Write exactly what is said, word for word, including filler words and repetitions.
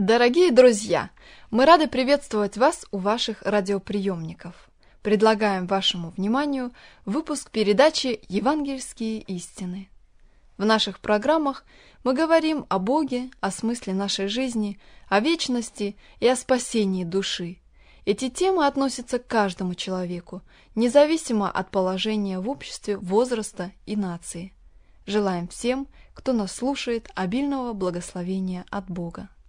Дорогие друзья, мы рады приветствовать вас у ваших радиоприемников. Предлагаем вашему вниманию выпуск передачи «Евангельские истины». В наших программах мы говорим о Боге, о смысле нашей жизни, о вечности и о спасении души. Эти темы относятся к каждому человеку, независимо от положения в обществе, возраста и нации. Желаем всем, кто нас слушает, обильного благословения от Бога.